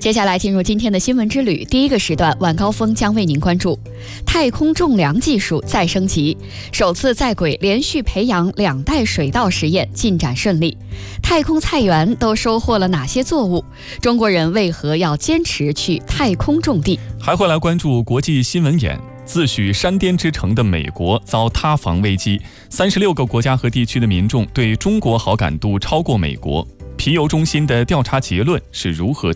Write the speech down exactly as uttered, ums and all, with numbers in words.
接下来进入今天的新闻之旅，第一个时段晚高峰将为您关注太空种粮技术再升级，首次在轨连续培养两代水稻实验进展顺利。太空菜园都收获了哪些作物？中国人为何要坚持去太空种地？ 还会来关注国际新闻眼。自诩山巅之城的美国遭塌房危机，三十六个国家和地区的民众对中国好感度超过美国。皮尤中心的调查结论是如何